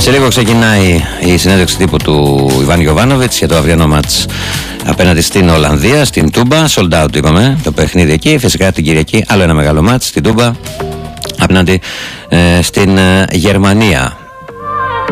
Σε λίγο ξεκινάει η συνέντευξη τύπου του Ιβάν Γιοβάνοβιτς για το αυριανό μάτς απέναντι στην Ολλανδία, στην Τούμπα. Sold out είπαμε το παιχνίδι εκεί. Φυσικά την Κυριακή άλλο ένα μεγάλο μάτς στην Τούμπα απέναντι στην Γερμανία.